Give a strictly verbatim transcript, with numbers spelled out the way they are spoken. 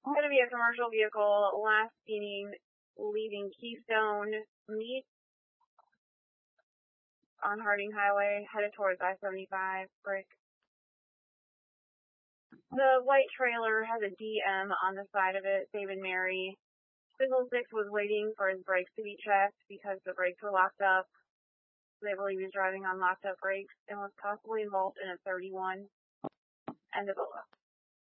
Going to be a commercial vehicle last seen leaving Keystone Meat on Harding Highway, headed towards I seventy-five. Brick. The white trailer has a D M on the side of it, David Mary. Spindle six was waiting for his brakes to be checked because the brakes were locked up. They believe he was driving on locked up brakes and was possibly involved in a thirty-one. End of the look.